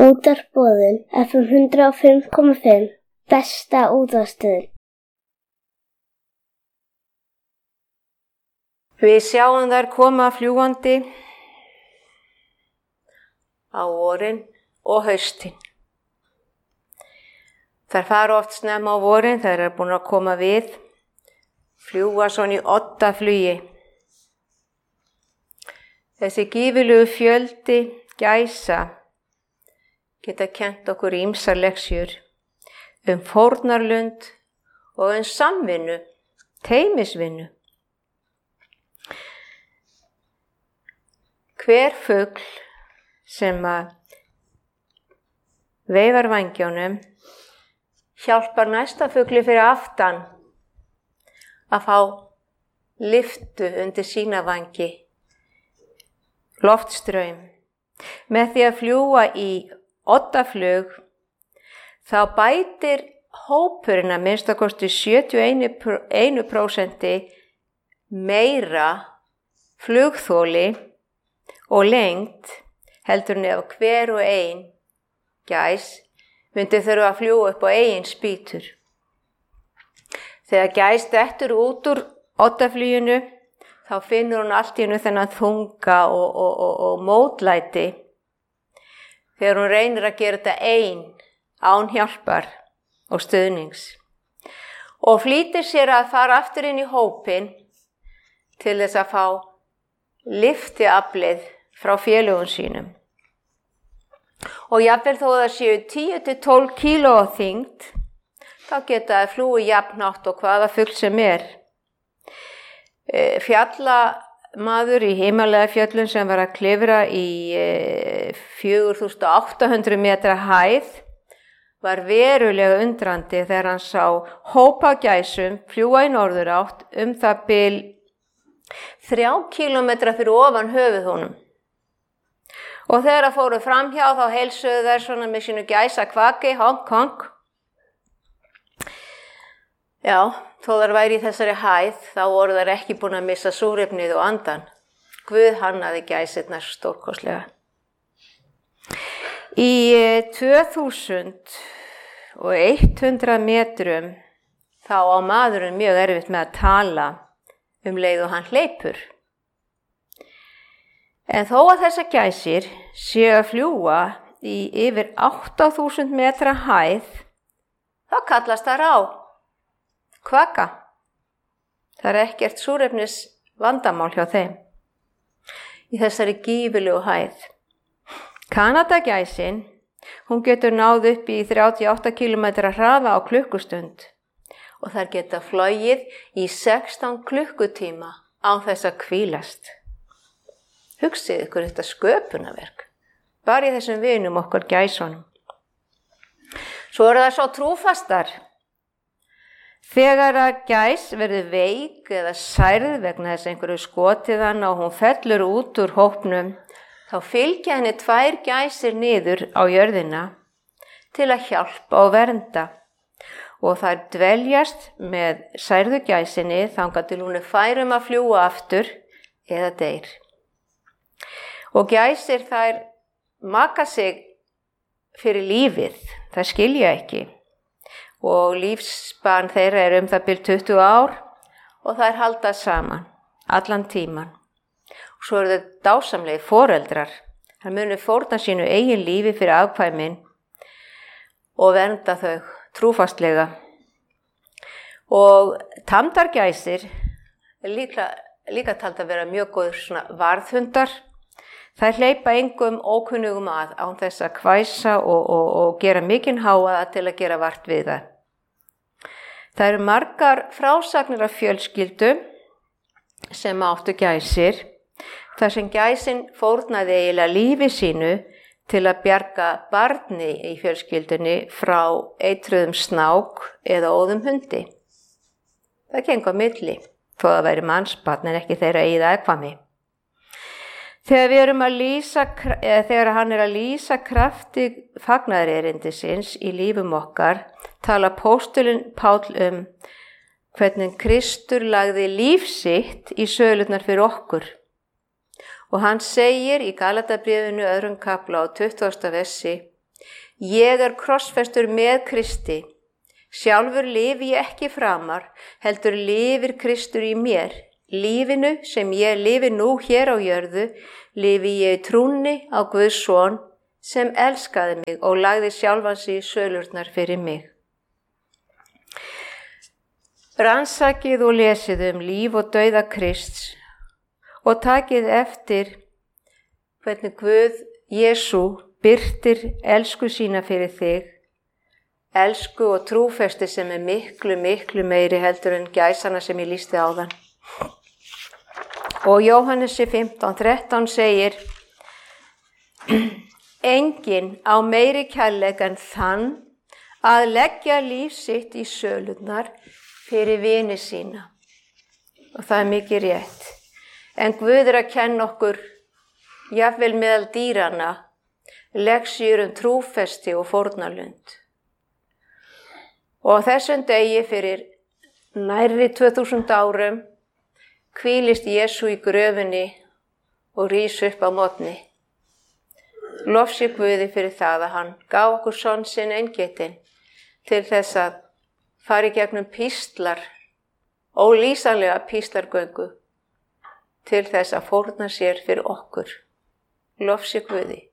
Útvarpsboðun FM 105,5 besta útvarpsstöðin. Við sjáum þær koma fljúgandi á vorin og haustin. Þær fara oft snemma á vorin, þær eru búin að koma við, fljúga svona í oddaflugi. Þessi gífurlegu fjöldi gæsa geta kennt okkur ýmsar leksjur fórnarlund og samvinnu, teymisvinnu. Hver fugl sem veifar vængjónum hjálpar næsta fugli fyrir aftan að fá lyftu undir sína vængi, loftstraum. Með því að fljúga í oddaflug þá bætir hópurinn að minnsta kosti 71% meira flugþoli og lengd heldur en ef hver og ein gæs myndi þurfa að fljúga upp á eigin spýtur. Þegar gæs dettur út úr oddafluginu þá finnur hún allt í einu þennan þunga og mótlæti þegar hún reynir að gera þetta ein án hjálpar og stuðnings og flýtir sér að fara aftur inn í hópinn til þess að fá lyftiaflið frá félögum sínum. Og jafnvel þó það séu 10-12 kíló á þyngd, þá geta það flúið jafnátt og hvaða fugl sem er. Fjallamaður í Himalajafjöllum sem var að klifra í 4.800 metra hæð var verulega undrandi þegar hann sá hópa gæsum fljúga í norðurátt það bil 3 kílómetra fyrir ofan höfuð honum. Og þegar það fóru framhjá þá heilsuðu þær svona með sínu gæsa kvaki, honk, honk. Já, þó þær væri í þessari hæð, þá voru þær ekki búin að missa súrefnið og andan. Guð hannaði gæsirnar stórkostlega. Í 2100 metrum þá á maðurinn mjög erfitt með að tala leið og hann hleypur. En þó að þessar gæsir séu að fljúga í yfir 8.000 metra hæð, þá kallast það rá, kvaka. Það er ekkert súrefnis vandamál hjá þeim í þessari gífurlegu hæð. Kanadagæsin, hún getur náð upp í 38 km hraða á klukkustund og þær geta flogið í 16 klukkutíma án þess að hvílast. Hugsið ykkur þetta sköpunarverk, bara í þessum vinum okkar gæsunum. Svo eru það svo trúfastar. Þegar að gæs verður veik eða særð vegna þess einhverju skotið hana og hún fellur út úr hópnum, þá fylgja henni 2 gæsir niður á jörðina til að hjálpa og vernda. Og þær dveljast með særðu gæsinni þangað til hún fær að fljúga aftur eða deyr. Og gæsir þær maka sig fyrir lífið, þær skilja ekki. Og lífsbarn þeirra það bil 20 ár og þær halda saman allan tíman. Og svo eru þau dásamlegir foreldrar. Þær munu fórna sínu eigin lífi fyrir afkvæmin og vernda þau trúfastlega. Og tamdargæsir líka tald að vera mjög góður svona varðhundar. Þær hleypa engum ókunnugum að án þess að hvæsa og gera mikinn hávaða til að gera vart við það. Það eru margar frásagnir af fjölskyldum sem áttu gæsir, þar sem gæsin fórnaði eiginlega lífi sínu til að bjarga barni í fjölskyldunni frá eitruðum snák eða óðum hundi. Það gengur á milli, þó það væri mannsbarn en ekki þeirra eigið afkvæmi. Þegar hann er að lýsa krafti fagnaðarerindisins í lífum okkar, tala apóstolinn Páll hvernig Kristur lagði líf sitt í sölurnar fyrir okkur. Og hann segir í Galatabréfinu 2. kafla á 20. versi: Ég er krossfestur með Kristi. Sjálfur lifi ég ekki framar, heldur lifir Kristur í mér. Lífinu sem ég lifi nú hér á jörðu, lifi ég í trúnni á Guðs son sem elskaði mig og lagði sjálfan sig í sölurnar fyrir mig. Rannsakið og lesið líf og dauða Krists og takið eftir hvernig Guð Jesú birtir elsku sína fyrir þig, elsku og trúfesti sem miklu, miklu meiri heldur en gæsana sem ég lýsti áðan. Og Jóhannesi 15:13 segir, enginn á meiri kærleik en þann að leggja líf sitt í sölurnar fyrir vini sína. Og það mikið rétt. En Guð að kenna okkur, jafnvel meðal dýrana, leksjur trúfesti og fórnarlund. Og á þessum degi fyrir nærri 2000 árum hvílist Jesú í gröfinni og rís upp á morgni. Lofsi Guði fyrir það að hann gaf okkur son sinn eingetinn til þess að fara í gegnum píslar, ólýsanlega píslargöngu, til þess að fórna sér fyrir okkur. Lofsi Guði.